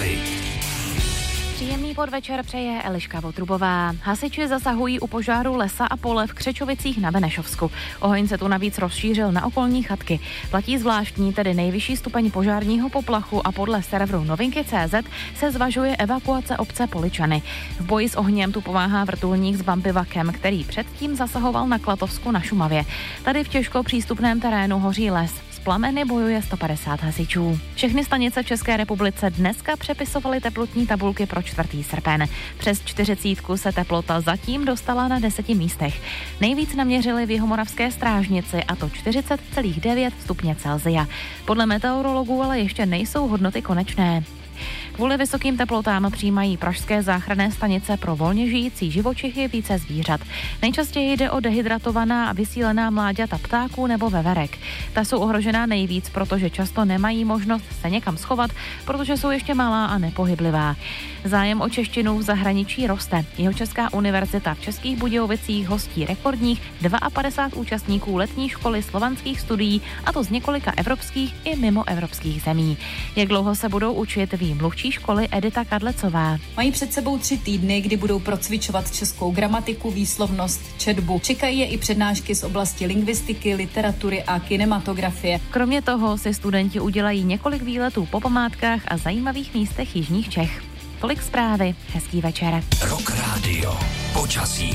zprávy. Příjemný podvečer přeje Eliška Votrubová. Hasiči zasahují u požáru lesa a pole v Křečovicích na Benešovsku. Oheň se tu navíc rozšířil na okolní chatky. Platí zvláštní, tedy nejvyšší stupeň požárního poplachu a podle serveru Novinky.cz se zvažuje evakuace obce Poličany. V boji s ohněm tu pomáhá vrtulník s Bambivakem, který předtím zasahoval na Klatovsku na Šumavě. Tady v těžko přístupném terénu hoří les. Plameny bojuje 150 hasičů. Všechny stanice v České republice dneska přepisovaly teplotní tabulky pro 4. srpen. Přes 40 se teplota zatím dostala na 10 místech. Nejvíc naměřili v Jihomoravské Strážnici, a to 40,9 stupně Celsia. Podle meteorologů ale ještě nejsou hodnoty konečné. Kvůli vysokým teplotám přijímají pražské záchranné stanice pro volně žijící živočichy více zvířat. Nejčastěji jde o dehydratovaná a vysílená mláďata ptáků nebo veverek. Ta jsou ohrožená nejvíc, protože často nemají možnost se někam schovat, protože jsou ještě malá a nepohyblivá. Zájem o češtinu v zahraničí roste. Jihočeská univerzita v Českých Budějovicích hostí rekordních 52 účastníků letní školy slovanských studií, a to z několika evropských i mimoevropských zemí. Jak dlouho se budou učit, ví mluvčí školy Edita Kadlecová. Mají před sebou 3 týdny, kdy budou procvičovat českou gramatiku, výslovnost, četbu. Čekají je i přednášky z oblasti lingvistiky, literatury a kinematografie. Kromě toho si studenti udělají několik výletů po památkách a zajímavých místech jižních Čech. Tolik zprávy, hezký večer. Rock Radio. Počasí.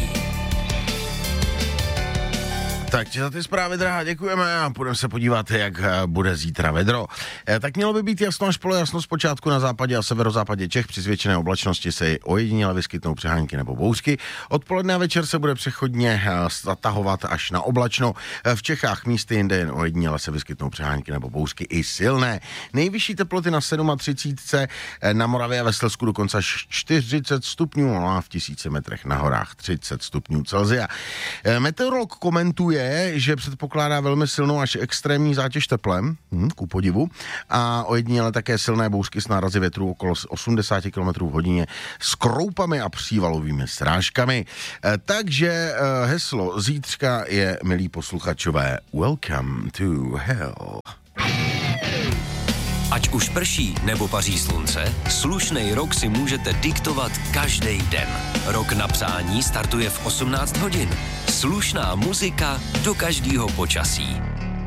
Tak za ty zprávy, drahá, děkujeme a půjdeme se podívat, jak bude zítra vedro. Tak mělo by být jasno až polojasno zpočátku na západě a severozápadě Čech. Při zvětšené oblačnosti se ojediněle vyskytnou přehánky nebo bouřky. Odpoledne a večer se bude přechodně zatahovat až na oblačno. V Čechách místy jinde jen ojediněle se vyskytnou přehánky nebo bouřky i silné. Nejvyšší teploty na 37, na Moravě a ve Slezsku dokonce až 40 stupňů, no a v 1000 metrech na horách 30 stupňů Celsia. Meteorolog komentuje, že předpokládá velmi silnou až extrémní zátěž teplem, ku podivu, a ojediněle také silné bouřky s nárazy větru okolo 80 km v hodině s kroupami a přívalovými srážkami. Takže heslo zítřka je, milí posluchačové, Welcome to hell. Ať už prší nebo paří slunce, slušnej rok si můžete diktovat každý den. Rok na přání startuje v 18 hodin. Slušná muzika do každého počasí.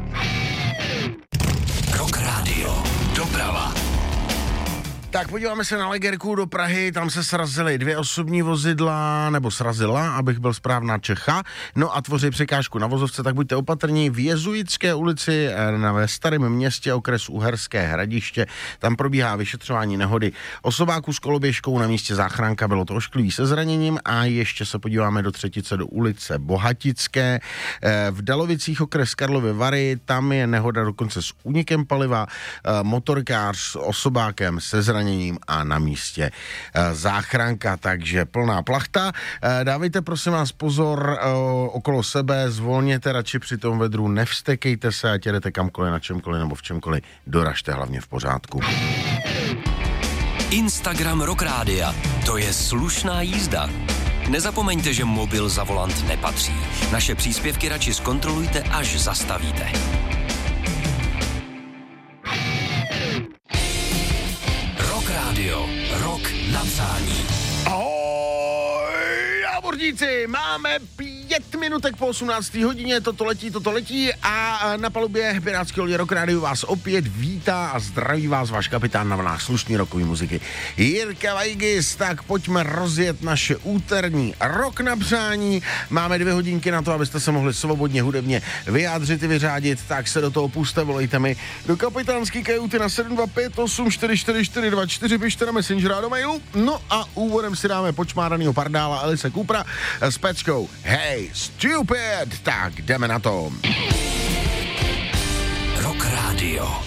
Rock Radio. Doprava. Tak podíváme se na Legerku do Prahy, tam se srazily 2 osobní vozidla, nebo srazila, abych byl správná Čecha, no a tvoří překážku na vozovce, tak buďte opatrní. V Jezuitské ulici ve Starém Městě, okres Uherské Hradiště, tam probíhá vyšetřování nehody osobáku s koloběžkou, na místě záchranka, bylo to ošklivý se zraněním. A ještě se podíváme do třetice, do ulice Bohatické, v Dalovicích, okres Karlovy Vary, tam je nehoda dokonce s únikem paliva, motorkář s osobákem se zraněním a na místě záchranka, takže plná plachta. Dávejte prosím vás pozor okolo sebe, zvolněte radši při tom vedru, nevstekejte se, ať jedete kamkoliv, na čemkoliv nebo v čemkoliv, doražte hlavně v pořádku. Instagram Rock Rádia, to je slušná jízda. Nezapomeňte, že mobil za volant nepatří. Naše příspěvky radši zkontrolujte, až zastavíte. Radio. Rok na přání. Ahoj, námořníci, máme 5 minutek po 18. hodině, toto letí a na palubě pirátské lodi Rock Radio vás opět vítá a zdraví vás váš kapitán na vlnách slušný rokový muziky Jirka Vajgis. Tak pojďme rozjet naše úterní Rok na přání. Máme 2 hodinky na to, abyste se mohli svobodně hudebně vyjádřit i vyřádit, tak se do toho puste, volejte mi do kapitánský kajuty na 725 844 424, pište na Messenger a do mailu. No a úvodem si dáme počmáranýho pardála Elise Coopera s peckou Hey Stupid, tak jdeme na to. Rock Radio.